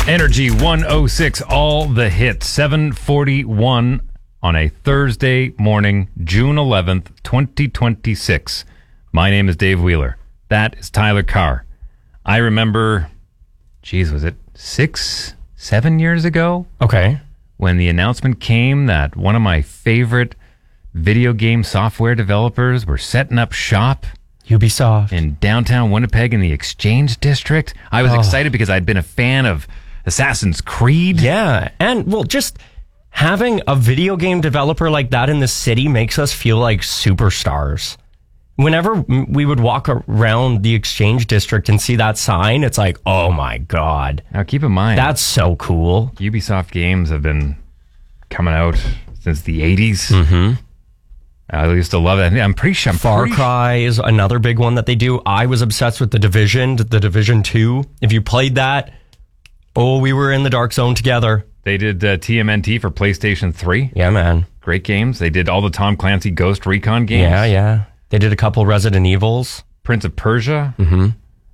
Energy 106, all the hits, 7:41 on a Thursday morning, June 11th, 2026. My name is Dave Wheeler. That is Tyler Carr. I remember, was it 7 years ago? Okay. When the announcement came that one of my favorite video game software developers were setting up shop Ubisoft. in downtown Winnipeg in the Exchange District. I was excited because I'd been a fan of Assassin's Creed. Yeah, and well, just having a video game developer like that in the city makes us feel like superstars. Whenever we would walk around the Exchange District and see that sign, it's like, oh my God. Now keep in mind, That's so cool. Ubisoft games have been coming out since the 80s. Mm-hmm. I used to love it. I'm pretty sure. Far Cry is another big one that they do. I was obsessed with The Division 2. If you played that, we were in the dark zone together. They did TMNT for PlayStation 3. Yeah, man. Great games. They did all the Tom Clancy Ghost Recon games. Yeah. They did a couple Resident Evils. Prince of Persia. Mm-hmm.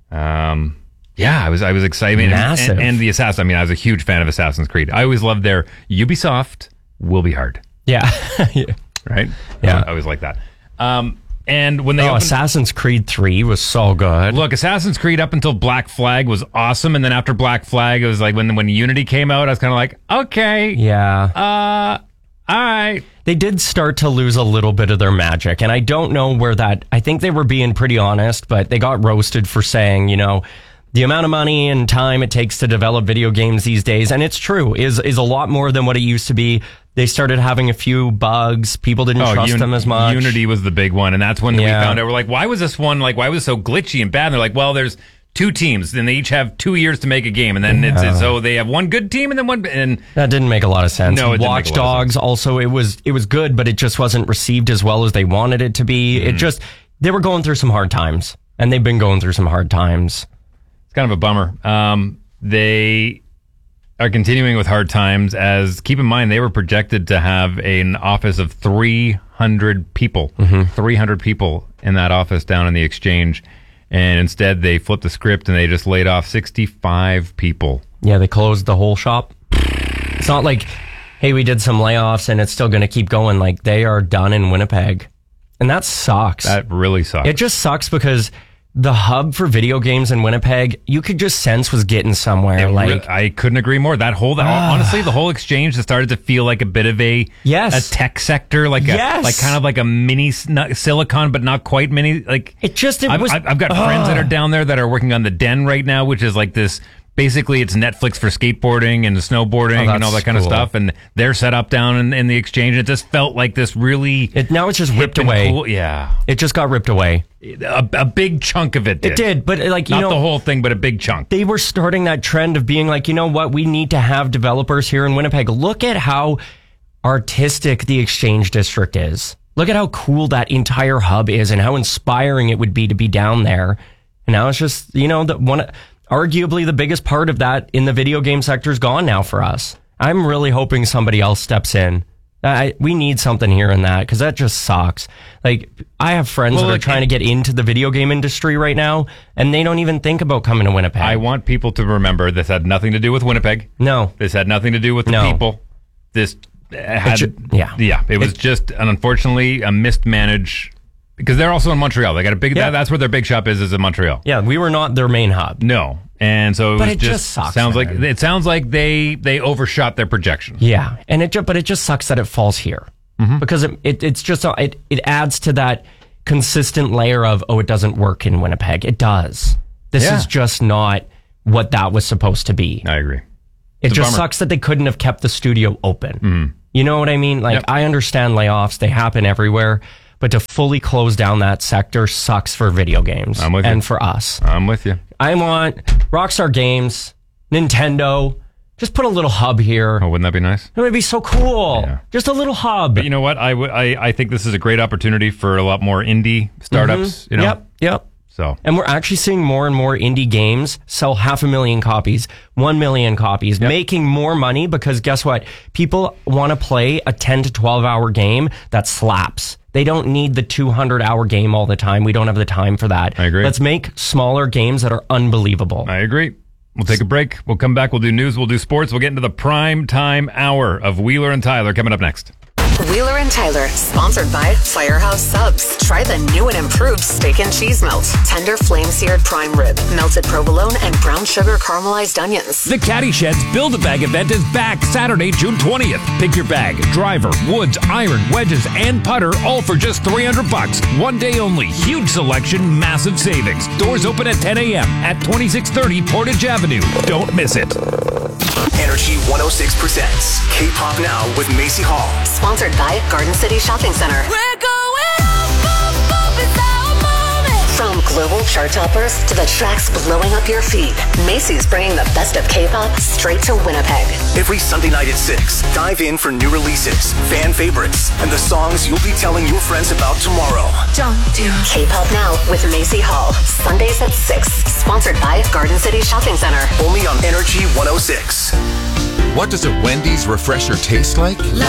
I was excited. Massive. And the Assassin. I mean, I was a huge fan of Assassin's Creed. I always loved their Ubisoft will be hard. Yeah. Right? Yeah. I always like that. And when they opened, Assassin's Creed 3 was so good. Look, Assassin's Creed up until Black Flag was awesome, and then after Black Flag, it was like when Unity came out, I was kind of like, okay, yeah. all right. They did start to lose a little bit of their magic, and I don't know where that... I think they were being pretty honest, but they got roasted for saying, the amount of money and time it takes to develop video games these days, and it's true, is a lot more than what it used to be. They started having a few bugs. People didn't trust them as much. Unity was the big one, and that's when we found out. We're like, why was this one, why was it so glitchy and bad? And they're like, well, there's two teams, and they each have 2 years to make a game, and then so they have one good team and then one... And that didn't make a lot of sense. No, it didn't Watch make a lot of Dogs, sense. also, it was good, but it just wasn't received as well as they wanted it to be. They were going through some hard times, and they've been going through some hard times. It's kind of a bummer. They are continuing with hard times, as keep in mind they were projected to have an office of 300 people. 300 people in that office down in the Exchange, and instead they flipped the script and they just laid off 65 people. Yeah, they closed the whole shop. It's not like, hey, we did some layoffs and it's still going to keep going. Like, they are done in Winnipeg, and that sucks. That really sucks. It just sucks because the hub for video games in Winnipeg, you could just sense was getting somewhere. I couldn't agree more. Honestly, the whole Exchange has started to feel like a bit of a tech sector, like kind of like a mini Silicon, but not quite mini. Like it just, I've got friends that are down there that are working on the Den right now, which is like this. Basically, it's Netflix for skateboarding and snowboarding and all that kind of stuff. And they're set up down in the Exchange. It just felt like this really... now it's just ripped away. Cool. Yeah. It just got ripped away. A big chunk of it did. It did, but not the whole thing, but a big chunk. They were starting that trend of being like, you know what? We need to have developers here in Winnipeg. Look at how artistic the Exchange District is. Look at how cool that entire hub is and how inspiring it would be to be down there. And now it's just, arguably the biggest part of that in the video game sector is gone now for us. I'm really hoping somebody else steps in. We need something here in that, because that just sucks. Like, I have friends that are trying to get into the video game industry right now, and they don't even think about coming to Winnipeg. I want people to remember this had nothing to do with Winnipeg. No. This had nothing to do with the people. This had... It was just, unfortunately, a mismanaged... Because they're also in Montreal. They got a big... That's where their big shop is in Montreal. Yeah, we were not their main hub. No. And so it just sucks. It sounds like they overshot their projection. Yeah, but it just sucks that it falls here, because it's just it adds to that consistent layer of it doesn't work in Winnipeg. It does. This is just not what that was supposed to be. I agree. It just sucks that they couldn't have kept the studio open. You know what I mean? Like, I understand layoffs; they happen everywhere. But to fully close down that sector sucks for video games and for us. I'm with you. I want Rockstar Games, Nintendo, just put a little hub here. Oh, wouldn't that be nice? It would be so cool. Yeah. Just a little hub. But you know what? I think this is a great opportunity for a lot more indie startups. Yep. So, and we're actually seeing more and more indie games sell 500,000 copies, 1 million copies, making more money, because guess what? People want to play a 10 to 12 hour game that slaps. They don't need the 200-hour game all the time. We don't have the time for that. I agree. Let's make smaller games that are unbelievable. I agree. We'll take a break. We'll come back. We'll do news. We'll do sports. We'll get into the prime time hour of Wheeler and Tyler coming up next. Wheeler and Tyler, sponsored by Firehouse Subs. Try the new and improved steak and cheese melt. Tender flame-seared prime rib, melted provolone, and brown sugar caramelized onions. The Caddy Shed's Build-A-Bag event is back Saturday, June 20th. Pick your bag, driver, woods, iron, wedges, and putter, all for just $300. One day only. Huge selection, massive savings. Doors open at 10 a.m. at 2630 Portage Avenue. Don't miss it. Energy 106 presents K-Pop Now with Macy Hall. Sponsored by Garden City Shopping Center. We're going up, it's our moment. From global chart toppers to the tracks blowing up your feed, Macy's bringing the best of K-pop straight to Winnipeg. Every Sunday night at 6, dive in for new releases, fan favorites, and the songs you'll be telling your friends about tomorrow. Don't do it. K-Pop Now with Macy Hall. Sundays at 6. Sponsored by Garden City Shopping Center. Only on Energy 106. What does a Wendy's refresher taste like?